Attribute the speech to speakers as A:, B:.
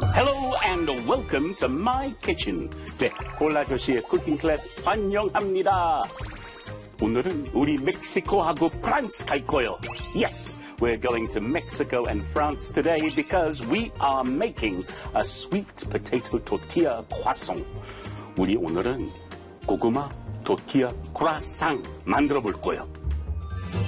A: Hello and welcome to my kitchen. 네, 콜라조씨의 쿠킹 클래스 환영합니다. 오늘은 우리 멕시코하고 프랑스 갈 거예요. Yes, we're going to Mexico and France today because we are making a sweet potato tortilla croissant. 우리 오늘은 고구마 tortilla croissant 만들어 볼 거예요.